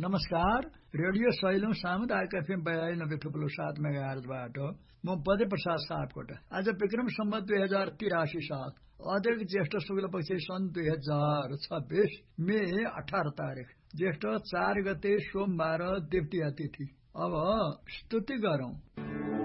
नमस्कार, रेडियो सैलौं सामुदायिक एफएम 92.7 मेगाहर्जबाट म बद्रे प्रसाद सापकोटा। आज विक्रम सम्वत 2083 साल अध्यक्ष ज्येष्ठ शुक्ल पक्ष सन् 2026 मे 18 तारिक ज्येष्ठ 4 गते सोमबार देवतिया तिथि। अब स्तुति गरौं।